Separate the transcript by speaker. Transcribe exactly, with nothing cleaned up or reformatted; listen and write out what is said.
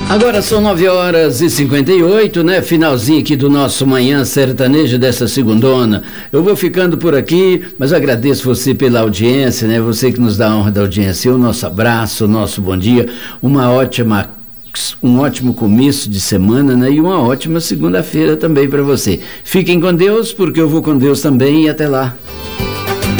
Speaker 1: Agora são nove horas e cinquenta e oito, né? Finalzinho aqui do nosso Manhã Sertanejo dessa segundona. Eu vou ficando por aqui, mas eu agradeço você pela audiência, né? Você que nos dá a honra da audiência. O nosso abraço, o nosso bom dia, uma ótima, um ótimo começo de semana, né? E uma ótima segunda-feira também para você. Fiquem com Deus, porque eu vou com Deus também, e até lá.